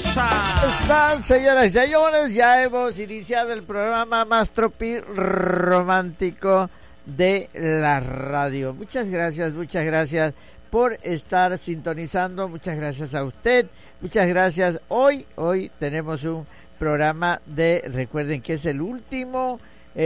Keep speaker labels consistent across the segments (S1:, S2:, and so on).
S1: sabrosa.
S2: Están, señoras y señores, ya hemos iniciado el programa más tropi romántico de la radio. Muchas gracias por estar sintonizando, muchas gracias a usted, muchas gracias. Hoy tenemos un programa recuerden que es el último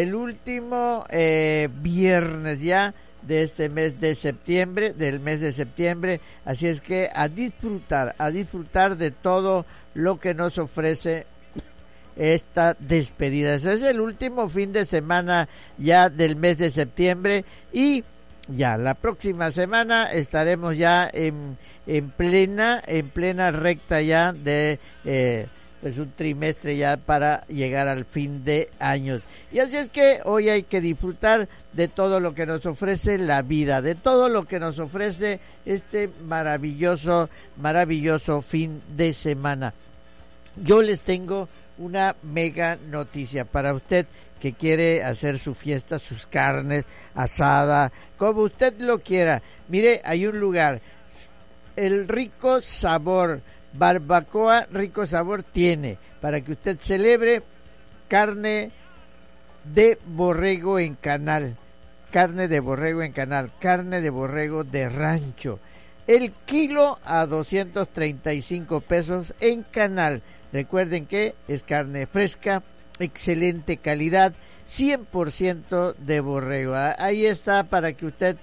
S2: viernes ya de este mes de septiembre, así es que a disfrutar de todo lo que nos ofrece esta despedida. Eso es el último fin de semana ya del mes de septiembre y ya la próxima semana estaremos ya en plena recta ya de pues un trimestre ya para llegar al fin de años. Y así es que hoy hay que disfrutar de todo lo que nos ofrece la vida, de todo lo que nos ofrece este maravilloso fin de semana. Yo les tengo una mega noticia para usted que quiere hacer su fiesta, sus carnes, asada, como usted lo quiera. Mire, hay un lugar, el Rico Sabor, Barbacoa Rico Sabor tiene para que usted celebre carne de borrego en canal, carne de borrego de rancho. El kilo a 235 pesos en canal. Recuerden que es carne fresca, excelente calidad, 100% de borrego. Ahí está para que usted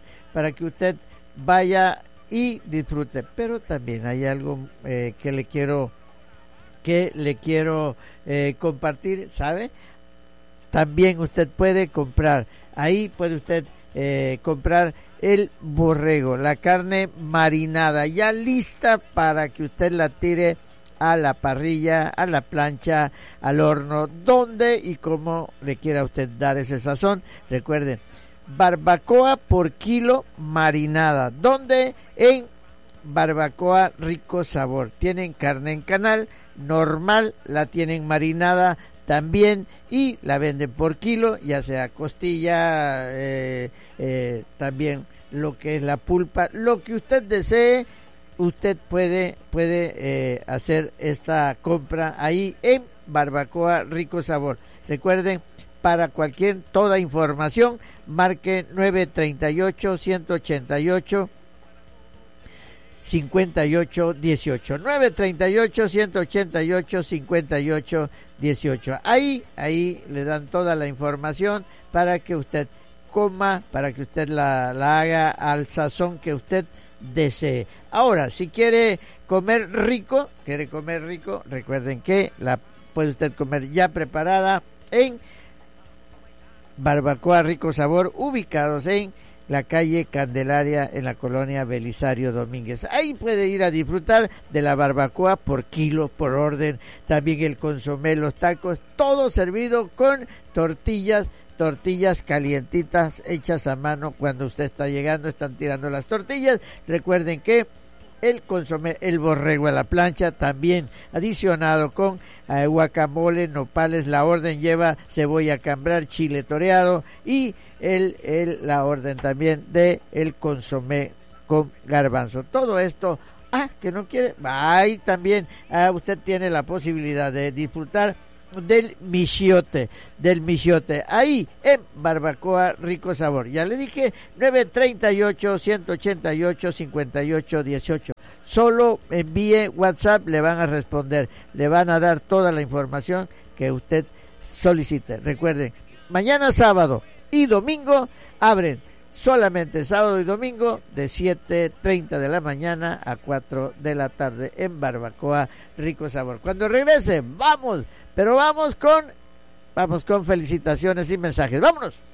S2: vaya y disfrute. Pero también hay algo que le quiero compartir, ¿sabe? También usted puede comprar, ahí puede usted comprar el borrego, la carne marinada, ya lista para que usted la tire a la parrilla, a la plancha, al horno, donde y cómo le quiera usted dar ese sazón. Recuerden, barbacoa por kilo marinada, donde en Barbacoa Rico Sabor tienen carne en canal normal, la tienen marinada también y la venden por kilo, ya sea costilla, también lo que es la pulpa, lo que usted desee. Usted puede hacer esta compra ahí en Barbacoa Rico Sabor. Recuerden, para toda información, marque 938-188-5818. 938-188-5818. Ahí le dan toda la información para que usted coma, para que usted la haga al sazón que usted desee. Ahora, si quiere comer rico, recuerden que la puede usted comer ya preparada en Barbacoa Rico Sabor, ubicados en la calle Candelaria, en la colonia Belisario Domínguez. Ahí puede ir a disfrutar de la barbacoa por kilo, por orden, también el consomé, los tacos, todo servido con tortillas calientitas hechas a mano. Cuando usted está llegando, están tirando las tortillas. Recuerden que el consomé, el borrego a la plancha, también adicionado con guacamole, nopales. La orden lleva cebolla cambrar, chile toreado y la orden también de el consomé con garbanzo. Todo esto, que no quiere, ahí también usted tiene la posibilidad de disfrutar del michiote, ahí en Barbacoa Rico Sabor. Ya le dije, 938-188-5818. Solo envíe WhatsApp, le van a responder, le van a dar toda la información que usted solicite. Recuerden, mañana sábado y domingo abren, solamente sábado y domingo de 7:30 de la mañana a 4 de la tarde en Barbacoa Rico Sabor. Cuando regrese, vamos con felicitaciones y mensajes. ¡Vámonos!